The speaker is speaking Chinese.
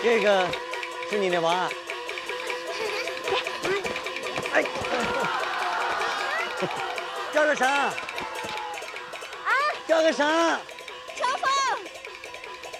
这个是你的娃。哎，叫个啥？啊，叫个啥？ 乘风